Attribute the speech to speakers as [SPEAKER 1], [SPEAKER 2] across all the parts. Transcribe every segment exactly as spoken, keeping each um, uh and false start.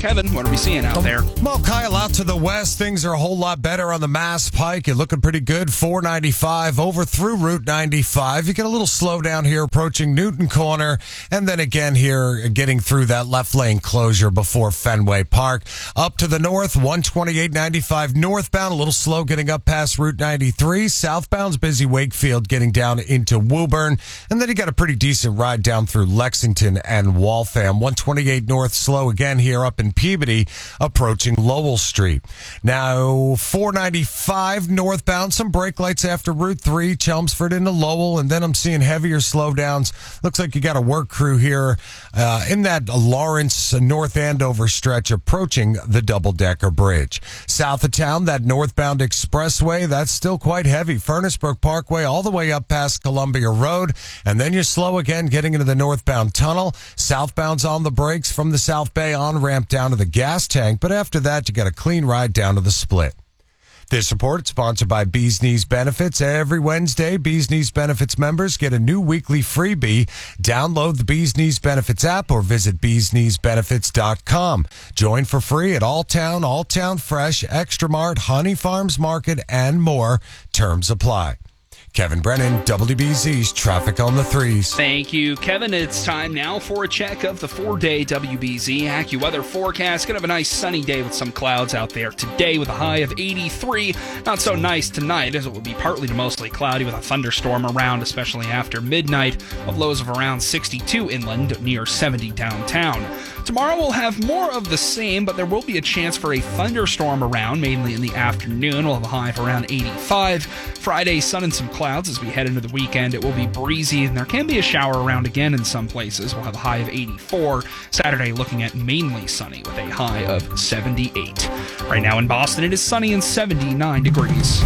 [SPEAKER 1] Kevin, what are we seeing out there?
[SPEAKER 2] Well, Kyle, out to the west, things are a whole lot better on the Mass Pike. You're looking pretty good. four ninety-five over through Route ninety-five. You get a little slowdown here approaching Newton Corner, and then again here getting through that left lane closure before Fenway Park. Up to the north, one twenty-eight ninety-five northbound, a little slow getting up past Route ninety-three. Southbound's busy Wakefield getting down into Woburn, and then you got a pretty decent ride down through Lexington and Waltham. one twenty-eight north slow again here up in Peabody, approaching Lowell Street. Now, four ninety-five northbound, some brake lights after Route three, Chelmsford into Lowell, and then I'm seeing heavier slowdowns. Looks like you got a work crew here uh, in that Lawrence North Andover stretch approaching the double-decker bridge. South of town, that northbound expressway, that's still quite heavy. Furnace Brook Parkway all the way up past Columbia Road, and then you're slow again getting into the northbound tunnel. Southbound's on the brakes from the South Bay on-ramp down to the gas tank, but after that, you got a clean ride down to the split. This report is sponsored by Bees Knees Benefits. Every Wednesday, Bees Knees Benefits members get a new weekly freebie. Download the Bees Knees Benefits app or visit bees knees benefits dot com. Join for free at Alltown, Alltown Fresh, Extra Mart, Honey Farms Market, and more. Terms apply. Kevin Brennan, W B Z's Traffic on the Threes.
[SPEAKER 1] Thank you, Kevin. It's time now for a check of the four-day W B Z AccuWeather forecast. Going to have a nice sunny day with some clouds out there today with a high of eighty-three. Not so nice tonight, as it will be partly to mostly cloudy with a thunderstorm around, especially after midnight, with lows of around sixty-two inland, near seventy downtown. Tomorrow we'll have more of the same, but there will be a chance for a thunderstorm around, mainly in the afternoon. We'll have a high of around eighty-five. Friday, sun and some clouds as we head into the weekend. It will be breezy, and there can be a shower around again in some places. We'll have a high of eighty-four. Saturday, looking at mainly sunny with a high of seventy-eight. Right now in Boston, it is sunny and seventy-nine degrees.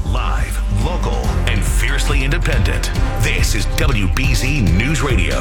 [SPEAKER 3] Live, local, and fiercely independent. This is W B Z News Radio.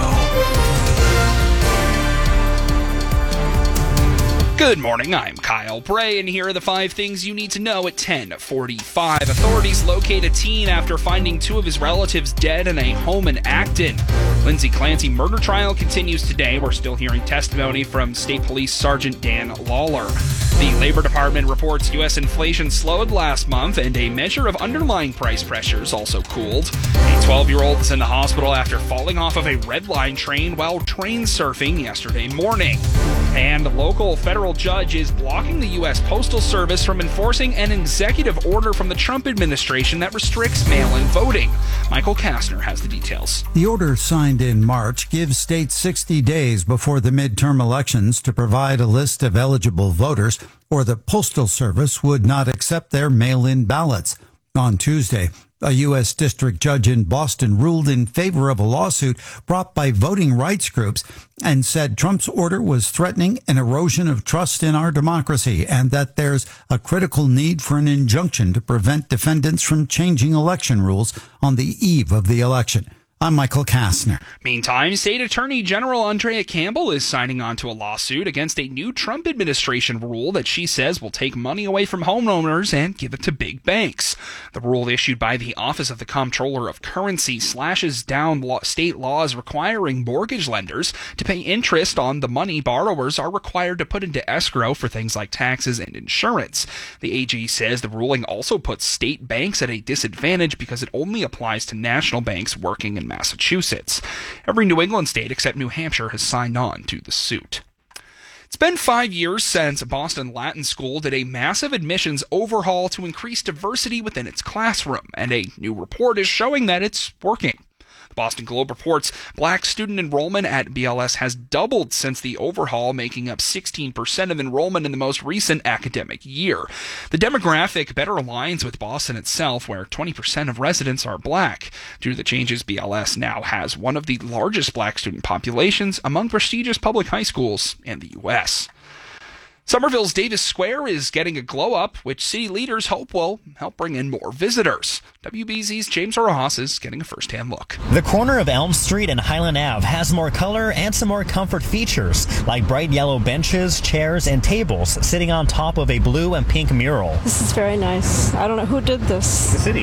[SPEAKER 1] Good morning, I'm Kyle Bray, and here are the five things you need to know at ten forty-five. Authorities locate a teen after finding two of his relatives dead in a home in Acton. Lindsay Clancy murder trial continues today. We're still hearing testimony from State Police Sergeant Dan Lawler. The Labor Department reports U S inflation slowed last month, and a measure of underlying price pressures also cooled. A twelve-year-old is in the hospital after falling off of a Red Line train while train surfing yesterday morning. And a local federal judge is blocking the U S Postal Service from enforcing an executive order from the Trump administration that restricts mail-in voting. Michael Kastner has the details.
[SPEAKER 4] The order signed in March gives states sixty days before the midterm elections to provide a list of eligible voters, or the Postal Service would not accept their mail-in ballots. On Tuesday, a U S district judge in Boston ruled in favor of a lawsuit brought by voting rights groups and said Trump's order was threatening an erosion of trust in our democracy and that there's a critical need for an injunction to prevent defendants from changing election rules on the eve of the election. I'm Michael Kastner.
[SPEAKER 1] Meantime, State Attorney General Andrea Campbell is signing on to a lawsuit against a new Trump administration rule that she says will take money away from homeowners and give it to big banks. The rule issued by the Office of the Comptroller of Currency slashes down law- state laws requiring mortgage lenders to pay interest on the money borrowers are required to put into escrow for things like taxes and insurance. The A G says the ruling also puts state banks at a disadvantage because it only applies to national banks working in Massachusetts. Every New England state except New Hampshire has signed on to the suit. It's been five years since Boston Latin School did a massive admissions overhaul to increase diversity within its classroom, and a new report is showing that it's working. The Boston Globe reports black student enrollment at B L S has doubled since the overhaul, making up sixteen percent of enrollment in the most recent academic year. The demographic better aligns with Boston itself, where twenty percent of residents are black. Due to the changes, B L S now has one of the largest black student populations among prestigious public high schools in the U S Somerville's Davis Square is getting a glow-up, which city leaders hope will help bring in more visitors. W B Z's James Rojas is getting a first-hand look.
[SPEAKER 5] The corner of Elm Street and Highland Avenue has more color and some more comfort features, like bright yellow benches, chairs, and tables sitting on top of a blue and pink mural.
[SPEAKER 6] This is very nice. I don't know who did this.
[SPEAKER 5] The city.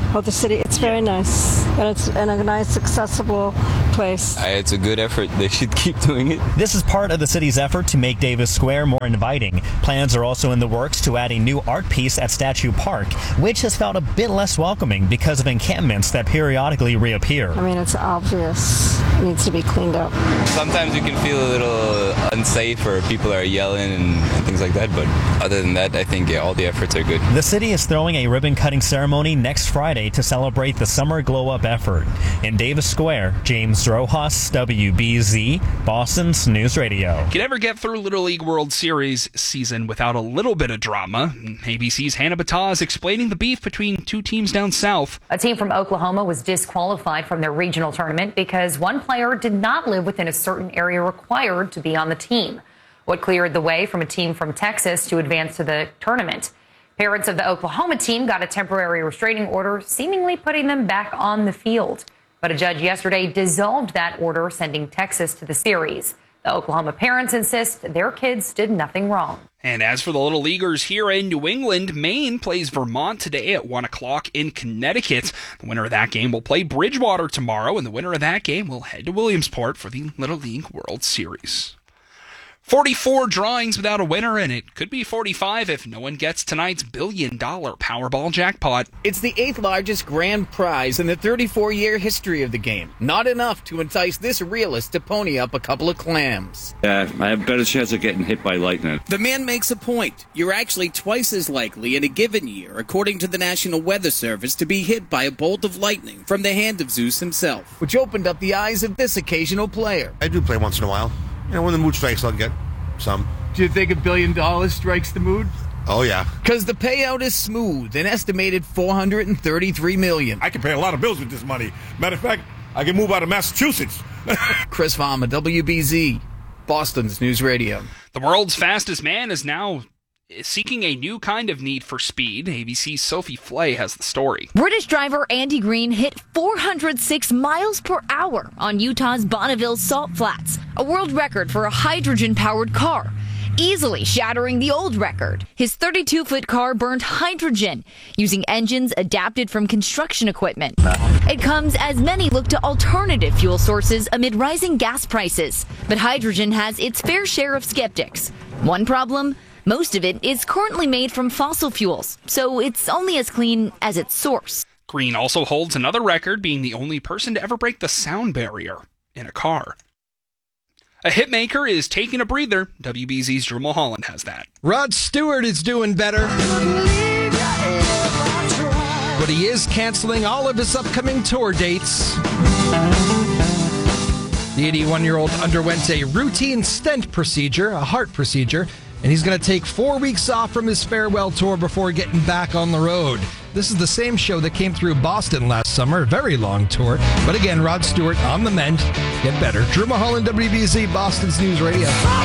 [SPEAKER 6] of the city. It's very nice, and it's and a nice, accessible place.
[SPEAKER 7] It's a good effort. They should keep doing it.
[SPEAKER 5] This is part of the city's effort to make Davis Square more inviting. Plans are also in the works to add a new art piece at Statue Park, which has felt a bit less welcoming because of encampments that periodically reappear.
[SPEAKER 6] I mean, it's obvious. It needs to be cleaned up.
[SPEAKER 7] Sometimes you can feel a little unsafe or people are yelling and, and things like that, but other than that, I think yeah, all the efforts are good.
[SPEAKER 5] The city is throwing a ribbon-cutting ceremony next Friday to celebrate the Summer Glow Up effort. In Davis Square, James Rojas, W B Z, Boston's News Radio.
[SPEAKER 1] Can ever get through Little League World Series season without a little bit of drama? A B C's Hannah Bataz explaining the beef between two teams down south.
[SPEAKER 8] A team from Oklahoma was disqualified from their regional tournament because one player did not live within a certain area required to be on the team. What cleared the way from a team from Texas to advance to the tournament. Parents of the Oklahoma team got a temporary restraining order, seemingly putting them back on the field. But a judge yesterday dissolved that order, sending Texas to the series. The Oklahoma parents insist their kids did nothing wrong.
[SPEAKER 1] And as for the Little Leaguers here in New England, Maine plays Vermont today at one o'clock in Connecticut. The winner of that game will play Bridgewater tomorrow, and the winner of that game will head to Williamsport for the Little League World Series. forty-four drawings without a winner, and it could be forty-five if no one gets tonight's billion-dollar Powerball jackpot.
[SPEAKER 9] It's the eighth largest grand prize in the thirty-four-year history of the game. Not enough to entice this realist to pony up a couple of clams.
[SPEAKER 10] Yeah, I have a better chance of getting hit by lightning.
[SPEAKER 9] The man makes a point. You're actually twice as likely in a given year, according to the National Weather Service, to be hit by a bolt of lightning from the hand of Zeus himself, which opened up the eyes of this occasional player.
[SPEAKER 11] I do play once in a while. You know, when the mood strikes, I'll get some.
[SPEAKER 9] Do you think a billion dollars strikes the mood?
[SPEAKER 11] Oh, yeah.
[SPEAKER 9] Because the payout is smooth, an estimated four hundred thirty-three million dollars.
[SPEAKER 12] I can pay a lot of bills with this money. Matter of fact, I can move out of Massachusetts.
[SPEAKER 9] Chris Farmer, W B Z, Boston's News Radio.
[SPEAKER 1] The world's fastest man is now seeking a new kind of need for speed. A B C's Sophie Flay has the story.
[SPEAKER 13] British driver Andy Green hit four hundred six miles per hour on Utah's Bonneville Salt Flats, a world record for a hydrogen-powered car, easily shattering the old record. His thirty-two-foot car burned hydrogen using engines adapted from construction equipment. It comes as many look to alternative fuel sources amid rising gas prices. But hydrogen has its fair share of skeptics. One problem? Most of it is currently made from fossil fuels, so it's only as clean as its source.
[SPEAKER 1] Green also holds another record, being the only person to ever break the sound barrier in a car. A hitmaker is taking a breather. W B Z's Drew Mulholland has that.
[SPEAKER 14] Rod Stewart is doing better, but he is canceling all of his upcoming tour dates. The eighty-one-year-old underwent a routine stent procedure, a heart procedure, and he's going to take four weeks off from his farewell tour before getting back on the road. This is the same show that came through Boston last summer, a very long tour. But again, Rod Stewart on the mend. Get better. Drew Mulholland, W B Z, Boston's News Radio.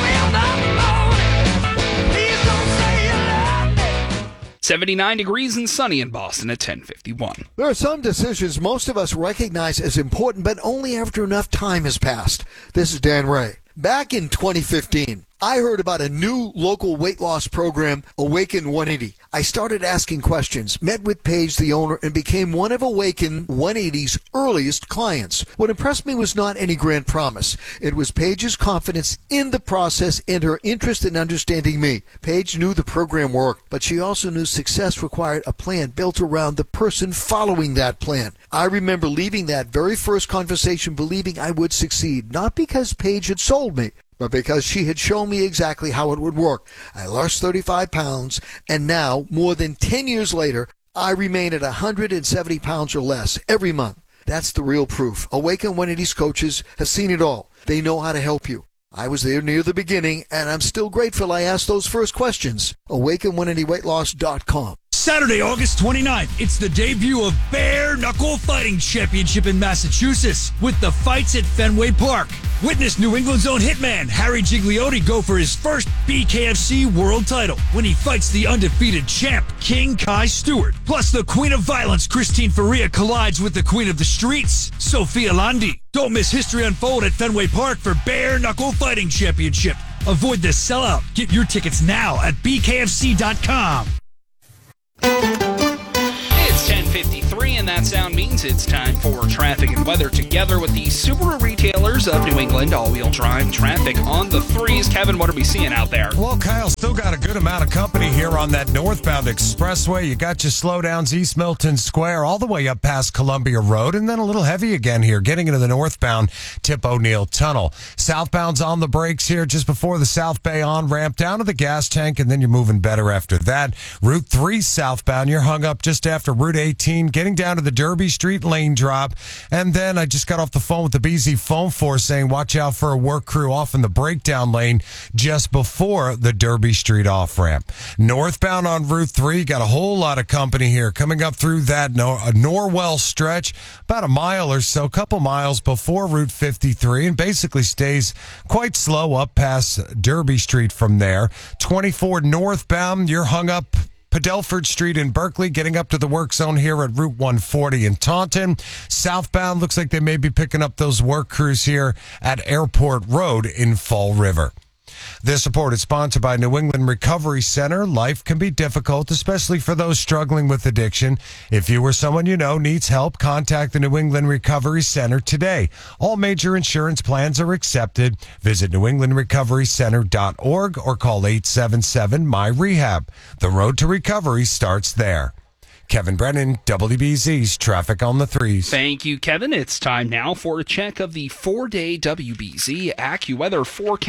[SPEAKER 1] seventy-nine degrees and sunny in Boston at ten fifty-one.
[SPEAKER 15] There are some decisions most of us recognize as important, but only after enough time has passed. This is Dan Ray. Back in twenty fifteen, I heard about a new local weight loss program, Awaken one eighty. I started asking questions, met with Paige, the owner, and became one of Awaken one eighty's earliest clients. What impressed me was not any grand promise. It was Paige's confidence in the process and her interest in understanding me. Paige knew the program worked, but she also knew success required a plan built around the person following that plan. I remember leaving that very first conversation believing I would succeed, not because Paige had sold me, but because she had shown me exactly how it would work. I lost thirty-five pounds, and now, more than ten years later, I remain at one hundred seventy pounds or less every month. That's the real proof. Awaken one eighty's coaches have seen it all. They know how to help you. I was there near the beginning, and I'm still grateful I asked those first questions. Awaken one eighty weight loss dot com.
[SPEAKER 16] Saturday, August twenty-ninth, it's the debut of Bare Knuckle Fighting Championship in Massachusetts with the fights at Fenway Park. Witness New England's own hitman, Harry Gigliotti, go for his first B K F C world title when he fights the undefeated champ, King Kai Stewart. Plus, the Queen of Violence, Christine Faria, collides with the Queen of the Streets, Sophia Landi. Don't miss history unfold at Fenway Park for Bare Knuckle Fighting Championship. Avoid the sellout. Get your tickets now at B K F C dot com.
[SPEAKER 1] It's ten fifty-three, and that sound means it's time for traffic and weather together with the Subaru retailers of New England. All-wheel drive traffic on the threes. Kevin, what are we seeing out there?
[SPEAKER 2] Well, Kyle, still got a good amount of company here on that northbound expressway. You got your slowdowns East Milton Square all the way up past Columbia Road, and then a little heavy again here getting into the northbound Tip O'Neill Tunnel. Southbound's on the brakes here just before the South Bay on-ramp down to the gas tank, and then you're moving better after that. Route three southbound, you're hung up just after Route eighteen, getting down to the Derby Street lane drop. And then I just got off the phone with the B Z Phone Force saying watch out for a work crew off in the breakdown lane just before the Derby Street off-ramp. Northbound on Route three, got a whole lot of company here coming up through that Nor- Norwell stretch, about a mile or so, a couple miles before Route fifty-three, and basically stays quite slow up past Derby Street from there. twenty-four northbound, you're hung up Padelford Street in Berkeley, getting up to the work zone here at Route one forty in Taunton. Southbound, looks like they may be picking up those work crews here at Airport Road in Fall River. This report is sponsored by New England Recovery Center. Life can be difficult, especially for those struggling with addiction. If you or someone you know needs help, contact the New England Recovery Center today. All major insurance plans are accepted. Visit new england recovery center dot org or call eight seven seven, M Y rehab. The road to recovery starts there. Kevin Brennan, W B Z's Traffic on the Threes.
[SPEAKER 1] Thank you, Kevin. It's time now for a check of the four-day W B Z AccuWeather forecast.